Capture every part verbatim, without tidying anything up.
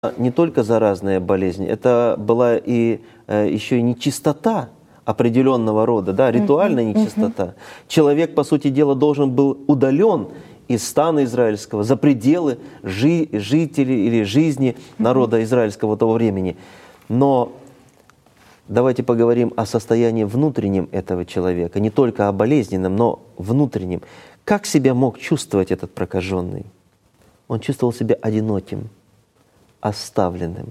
не только заразная болезнь, это была и э, еще и нечистота определенного рода, да, ритуальная uh-huh, нечистота. Uh-huh. Человек, по сути дела, должен был удален из стана израильского за пределы жи- жителей или жизни народа uh-huh. израильского того времени. Но давайте поговорим о состоянии внутреннем этого человека, не только о болезненном, но внутреннем. Как себя мог чувствовать этот прокаженный? Он чувствовал себя одиноким, оставленным.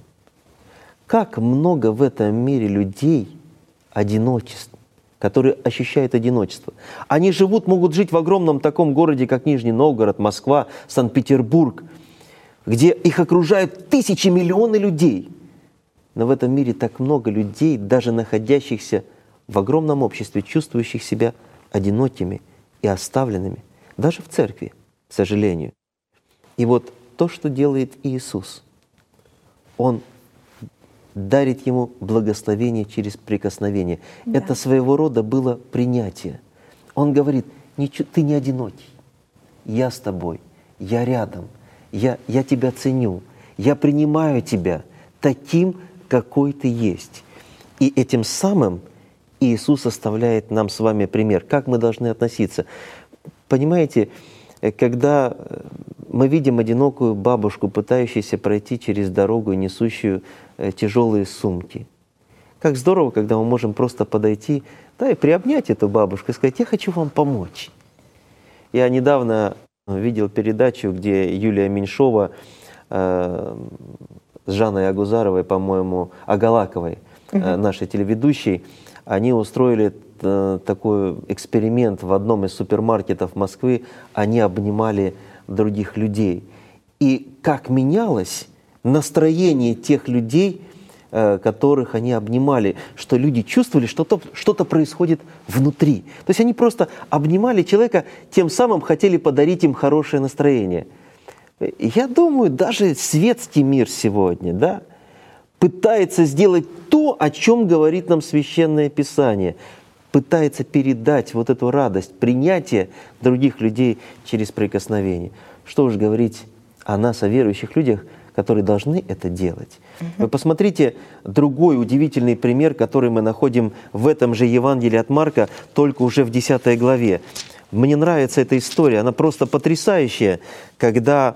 Как много в этом мире людей одиночеств, которые ощущают одиночество. Они живут, могут жить в огромном таком городе, как Нижний Новгород, Москва, Санкт-Петербург, где их окружают тысячи, миллионы людей. Но в этом мире так много людей, даже находящихся в огромном обществе, чувствующих себя одинокими и оставленными, даже в церкви, к сожалению. И вот то, что делает Иисус, Он дарит ему благословение через прикосновение. Да. Это своего рода было принятие. Он говорит: ты не одинокий, я с тобой, я рядом, я, я тебя ценю, я принимаю тебя таким, какой ты есть. И этим самым Иисус оставляет нам с вами пример, как мы должны относиться. Понимаете, когда мы видим одинокую бабушку, пытающуюся пройти через дорогу, несущую тяжелые сумки, как здорово, когда мы можем просто подойти, да, и приобнять эту бабушку и сказать: я хочу вам помочь. Я недавно видел передачу, где Юлия Меньшова э, с Жанной Агузаровой, по-моему, Агалаковой, э, нашей телеведущей, они устроили такой эксперимент в одном из супермаркетов Москвы. Они обнимали других людей. И как менялось настроение тех людей, которых они обнимали, что люди чувствовали, что что-то, что-то происходит внутри. То есть они просто обнимали человека, тем самым хотели подарить им хорошее настроение. Я думаю, даже светский мир сегодня, да, пытается сделать то, о чем говорит нам Священное Писание. Пытается передать вот эту радость, принятие других людей через прикосновение. Что уж говорить о нас, о верующих людях, которые должны это делать. Вы посмотрите другой удивительный пример, который мы находим в этом же Евангелии от Марка, только уже в десятой главе. Мне нравится эта история, она просто потрясающая, когда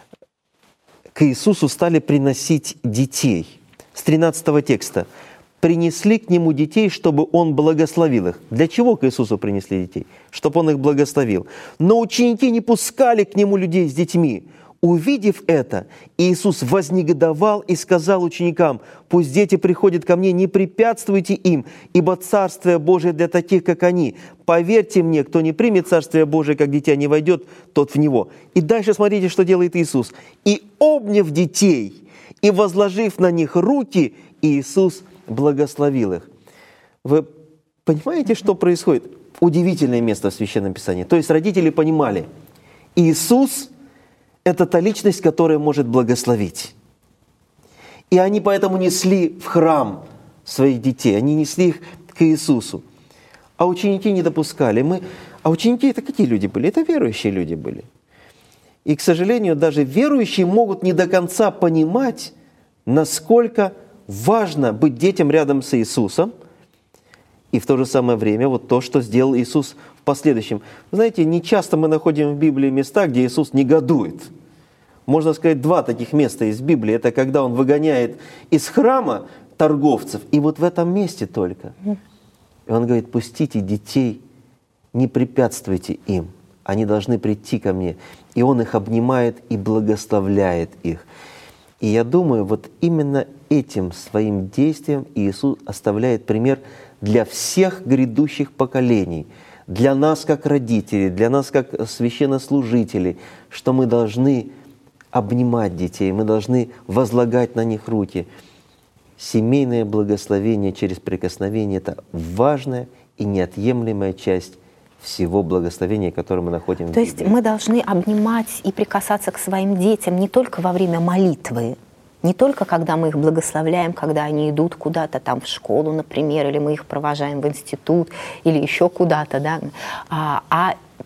к Иисусу стали приносить детей. С тринадцатого текста. «Принесли к Нему детей, чтобы Он благословил их». Для чего к Иисусу принесли детей? Чтобы Он их благословил. Но ученики не пускали к Нему людей с детьми. Увидев это, Иисус вознегодовал и сказал ученикам: «Пусть дети приходят ко мне, не препятствуйте им, ибо Царствие Божие для таких, как они. Поверьте мне, кто не примет Царствие Божие, как дитя, не войдет, тот в него». И дальше смотрите, что делает Иисус. «И обняв детей, и возложив на них руки, Иисус благословил их». Вы понимаете, что происходит? Удивительное место в Священном Писании. То есть родители понимали, Иисус – это та личность, которая может благословить. И они поэтому несли в храм своих детей, они несли их к Иисусу. А ученики не допускали. Мы... А ученики – это какие люди были? Это верующие люди были. И, к сожалению, даже верующие могут не до конца понимать, насколько важно быть детям рядом с Иисусом, и в то же самое время вот то, что сделал Иисус в последующем. Знаете, не часто мы находим в Библии места, где Иисус негодует. Можно сказать, два таких места из Библии. Это когда Он выгоняет из храма торговцев, и вот в этом месте только. И Он говорит: пустите детей, не препятствуйте им. Они должны прийти ко мне. И Он их обнимает и благословляет их. И я думаю, вот именно этим своим действием Иисус оставляет пример для всех грядущих поколений, для нас как родителей, для нас как священнослужителей, что мы должны обнимать детей, мы должны возлагать на них руки. Семейное благословение через прикосновение – это важная и неотъемлемая часть всего благословения, которое мы находим в Библии. То есть мы должны обнимать и прикасаться к своим детям не только во время молитвы, не только когда мы их благословляем, когда они идут куда-то там в школу, например, или мы их провожаем в институт, или еще куда-то, да, а, а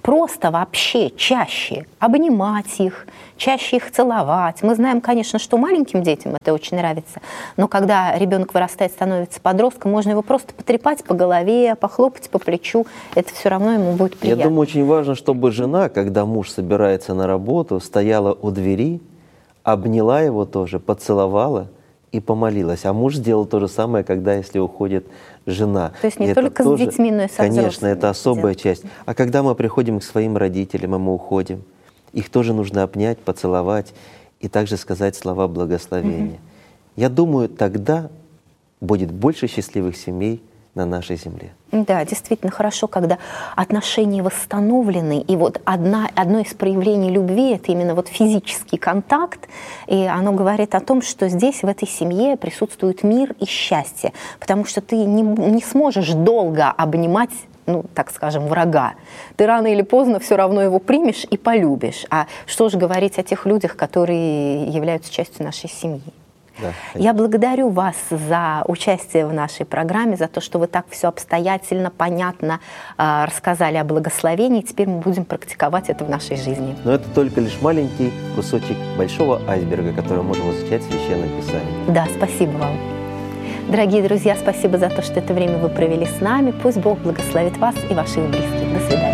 просто вообще чаще обнимать их, чаще их целовать. Мы знаем, конечно, что маленьким детям это очень нравится, но когда ребенок вырастает, становится подростком, можно его просто потрепать по голове, похлопать по плечу, это все равно ему будет приятно. Я думаю, очень важно, чтобы жена, когда муж собирается на работу, стояла у двери, обняла его тоже, поцеловала и помолилась. А муж сделал то же самое, когда, если уходит жена. То есть не и только тоже, с детьми, но и со взрослыми. Конечно, это особая делать. часть. А когда мы приходим к своим родителям, и мы уходим, их тоже нужно обнять, поцеловать и также сказать слова благословения. Угу. Я думаю, тогда будет больше счастливых семей на нашей земле. Да, действительно хорошо, когда отношения восстановлены, и вот одна, одно из проявлений любви — это именно вот физический контакт, и оно говорит о том, что здесь, в этой семье, присутствует мир и счастье, потому что ты не, не сможешь долго обнимать, ну, так скажем, врага. Ты рано или поздно все равно его примешь и полюбишь. А что же говорить о тех людях, которые являются частью нашей семьи? Да. Я благодарю вас за участие в нашей программе, за то, что вы так все обстоятельно, понятно э, рассказали о благословении. Теперь мы будем практиковать это в нашей жизни. Но это только лишь маленький кусочек большого айсберга, который можем изучать в Священном Писании. Да, спасибо вам. Дорогие друзья, спасибо за то, что это время вы провели с нами. Пусть Бог благословит вас и ваших близких. До свидания.